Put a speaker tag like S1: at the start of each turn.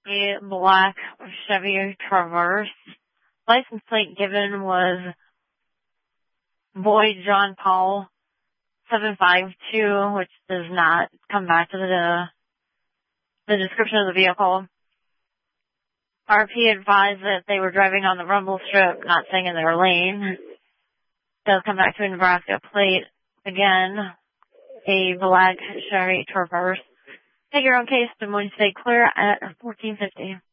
S1: A black Chevy Traverse. License plate given was Boyd John Paul 752, which does not come back to the description of the vehicle. RP advised that they were driving on the rumble strip, not staying in their lane. Does come back to a Nebraska plate. Again, a black Chevy Traverse. Take your own case. Des Moines State Clear at 1450.